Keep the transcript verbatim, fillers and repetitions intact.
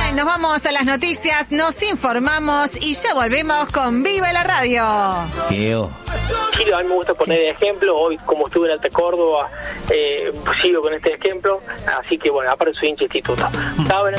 y nos vamos a las noticias, nos informamos y ya volvemos con Viva la Radio. Geo. Sí, a mí me gusta poner de ejemplo. Hoy, como estuve en Alta Córdoba, eh, sigo con este ejemplo. Así que, bueno, aparte soy hincha instituto. ¿Saben?